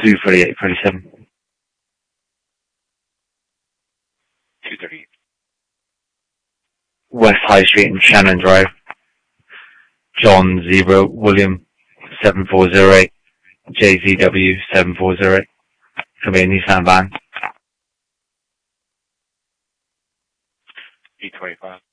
23837. 238. West High Street and Shannon Drive. John 0 William 7408. JZW 7408. Could be a Nissan van. E25.